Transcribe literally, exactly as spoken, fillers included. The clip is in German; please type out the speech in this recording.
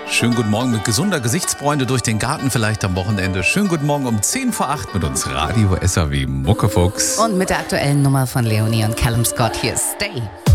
Schönen guten Morgen mit gesunder Gesichtsbräune durch den Garten vielleicht am Wochenende. Schönen guten Morgen um zehn vor acht mit uns Radio S R W Muckefuchs. Und mit der aktuellen Nummer von Leonie und Callum Scott hier, Stay.